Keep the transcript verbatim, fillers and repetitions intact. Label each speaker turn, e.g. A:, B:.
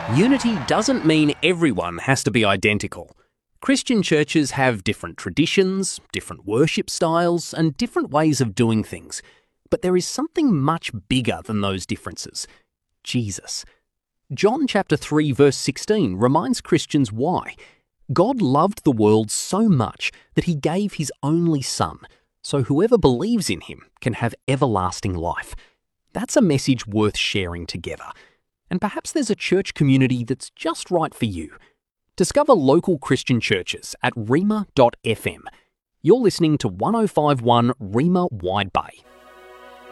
A: Unity doesn't mean everyone has to be identical. Christian churches have different traditions, different worship styles, and different ways of doing things. But there is something much bigger than those differences: Jesus. John chapter three verse sixteen reminds Christians why. God loved the world so much that he gave his only Son, so whoever believes in him can have everlasting life. That's a message worth sharing together. And perhaps there's a church community that's just right for you. Discover local Christian churches at rhema dot f m. You're listening to one oh five point one Rhema Wide Bay.